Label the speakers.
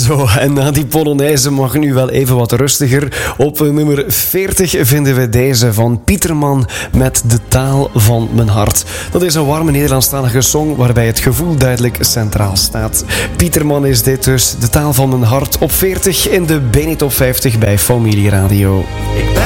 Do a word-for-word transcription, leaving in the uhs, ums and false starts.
Speaker 1: Zo, en na die Polonaise mag nu wel even wat rustiger. Op nummer veertig vinden we deze van Pieterman met De Taal van Mijn Hart. Dat is een warme Nederlandstalige song waarbij het gevoel duidelijk centraal staat. Pieterman is dit dus, De Taal van Mijn Hart, op veertig in de Benetop vijftig bij Familie Radio.